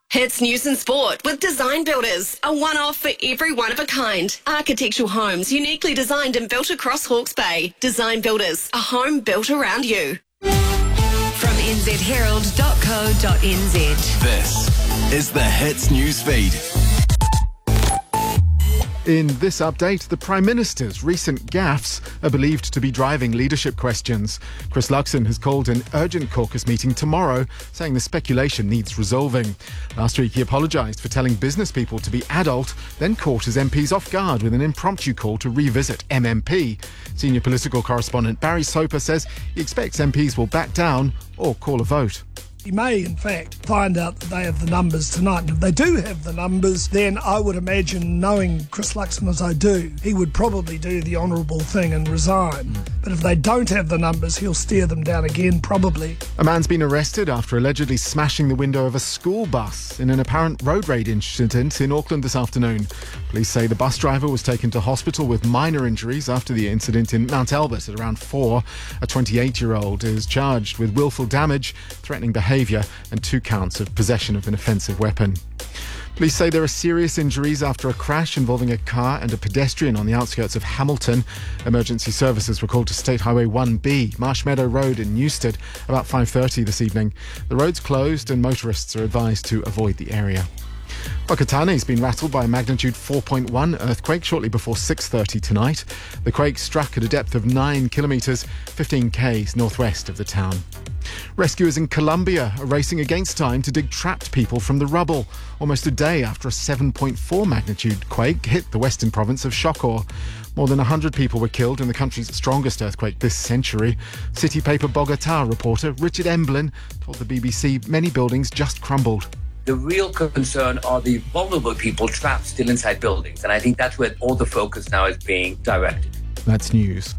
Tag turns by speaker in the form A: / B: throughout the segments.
A: Hits news and sport with Design Builders, a one-off for every one of a kind. Architectural homes uniquely designed and built across Hawke's Bay. Design Builders, a home built around you.
B: From nzherald.co.nz.
C: This is the Hits News Feed.
D: In this update, the Prime Minister's recent gaffes are believed to be driving leadership questions. Chris Luxon has called an urgent caucus meeting tomorrow, saying the speculation needs resolving. Last week he apologised for telling business people to be adult, then caught his MPs off guard with an impromptu call to revisit MMP. Senior political correspondent Barry Soper says he expects MPs will back down or call a vote.
E: He may, in fact, find out that they have the numbers tonight. And if they do have the numbers, then I would imagine, knowing Chris Luxon as I do, he would probably do the honourable thing and resign. But if they don't have the numbers, he'll steer them down again, probably.
D: A man's been arrested after allegedly smashing the window of a school bus in an apparent road rage incident in Auckland this afternoon. Police say the bus driver was taken to hospital with minor injuries after the incident in Mount Albert at around 4. A 28-year-old is charged with willful damage, threatening behaviour and 2 counts of possession of an offensive weapon. Police say there are serious injuries after a crash involving a car and a pedestrian on the outskirts of Hamilton. Emergency services were called to State Highway 1B, Marsh Meadow Road in Newstead, about 5:30 this evening. The road's closed and motorists are advised to avoid the area. Whakatane's been rattled by a magnitude 4.1 earthquake shortly before 6:30 tonight. The quake struck at a depth of 9 kilometres, 15 k's northwest of the town. Rescuers in Colombia are racing against time to dig trapped people from the rubble, almost a day after a 7.4 magnitude quake hit the western province of Chocó. More than 100 people were killed in the country's strongest earthquake this century. City Paper Bogotá reporter Richard Emblin told the BBC many buildings just crumbled.
F: The real concern are the vulnerable people trapped still inside buildings. And I think that's where all the focus now is being directed.
D: That's news.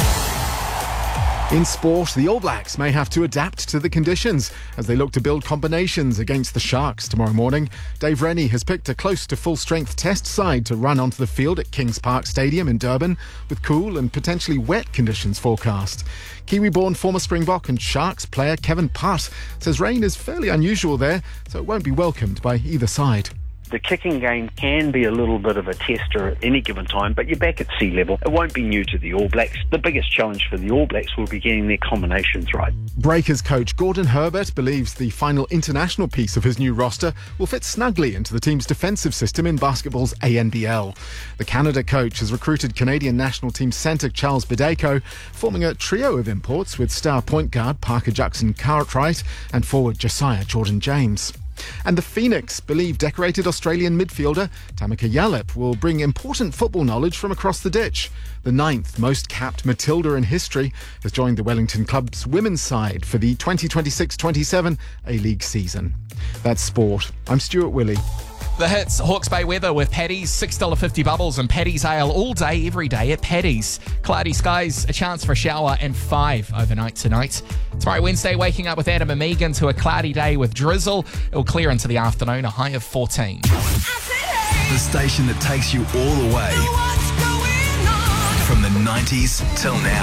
D: In sport, the All Blacks may have to adapt to the conditions as they look to build combinations against the Sharks tomorrow morning. Dave Rennie has picked a close to full-strength test side to run onto the field at Kings Park Stadium in Durban, with cool and potentially wet conditions forecast. Kiwi-born former Springbok and Sharks player Kevin Putt says rain is fairly unusual there, so it won't be welcomed by either side.
G: The kicking game can be a little bit of a tester at any given time, but you're back at sea level. It won't be new to the All Blacks. The biggest challenge for the All Blacks will be getting their combinations right.
D: Breakers coach Gordon Herbert believes the final international piece of his new roster will fit snugly into the team's defensive system in basketball's ANBL. The Canada coach has recruited Canadian national team centre Charles Bideko, forming a trio of imports with star point guard Parker Jackson Cartwright and forward Josiah Jordan James. And the Phoenix believe decorated Australian midfielder Tamika Yallop will bring important football knowledge from across the ditch. The 9th most capped Matilda in history has joined the Wellington Club's women's side for the 2026-27 A-League season. That's sport. I'm Stuart Willey.
H: The Hits Hawke's Bay weather with Paddy's, $6.50 bubbles and Paddy's Ale all day, every day at Paddy's. Cloudy skies, a chance for a shower and 5 overnight tonight. Tomorrow Wednesday, waking up with Adam and Megan to a cloudy day with drizzle. It'll clear into the afternoon, a high of 14.
C: The station that takes you all the way. From the 90s till now.